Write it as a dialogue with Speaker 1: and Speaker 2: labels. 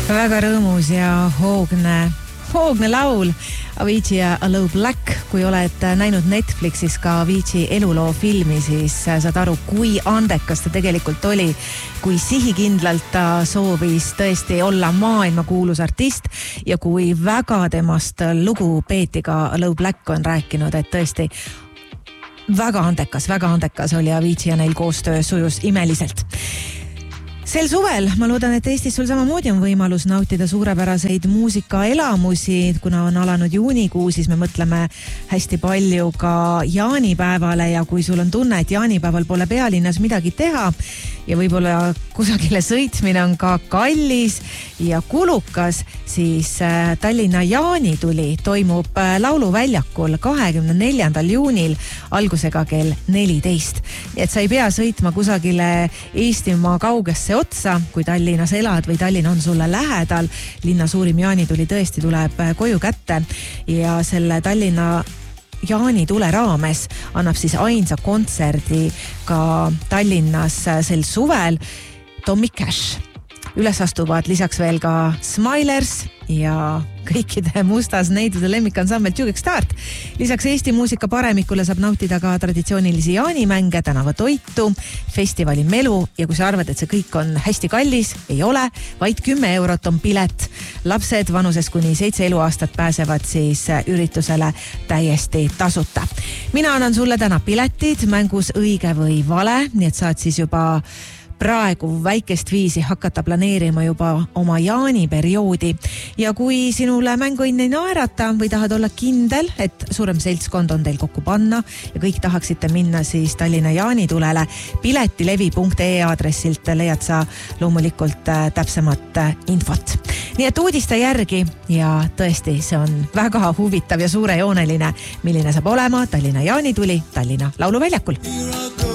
Speaker 1: Väga rõõmus ja hoogne laul Avicii ja Aloe Blacq. Kui oled näinud Netflixis ka Avicii eluloo filmi, siis saad aru, kui andekas ta tegelikult oli, kui sihikindlalt ta soovis tõesti olla maailmakuulus artist ja kui väga temast lugu peeti. Ka Aloe Blacq on rääkinud, et tõesti väga andekas oli Avicii ja neil koostöö sujus imeliselt. Sel suvel ma loodan, et Eestis sul samamoodi on võimalus nautida suurepäraseid muusikaelamusi. Kuna on alanud juunikuu, siis me mõtleme hästi palju ka jaanipäevale ja kui sul on tunne, et jaanipäeval pole pealinnas midagi teha ja võib-olla kusagile sõitmine on ka kallis ja kulukas, siis Tallinna jaanituli toimub Lauluväljakul 24. juunil algusega kell 14. Et sa ei pea sõitma kusagile Eestimaa kaugesse otsa, kui Tallinnas elad või Tallinn on sulle lähedal. Linna suurim jaanituli tõesti tuleb koju kätte ja selle Tallinna jaanitule raames annab siis ainsa kontserdi ka Tallinnas sel suvel Tommy Cash. Üles astuvad lisaks veel ka Smilers ja kõikide Mustas neidide lemmikansambel Jukek Start. Lisaks Eesti muusika paremikule saab nautida ka traditsioonilisi jaanimänge, tänavatoitu, festivali melu ja kui sa arvad, et see kõik on hästi kallis, ei ole, vaid 10 eurot on pilet. Lapsed vanuses kuni 7 eluaastat pääsevad siis üritusele täiesti tasuta. Mina annan sulle täna piletid mängus õige või vale, nii et saad siis juba praegu väikest viisi hakata planeerima juba oma jaaniperioodi. Ja kui sinule mänguõnn ei naerata või tahad olla kindel, et suurem seltskond on teil kokku panna ja kõik tahaksite minna siis Tallinna jaanitulele, piletilevi.ee aadressilt leiad sa loomulikult täpsemat infot. Nii et uudiste järgi ja tõesti, see on väga huvitav ja suurejooneline, milline saab olema Tallinna jaanituli Tallinna Lauluväljakul.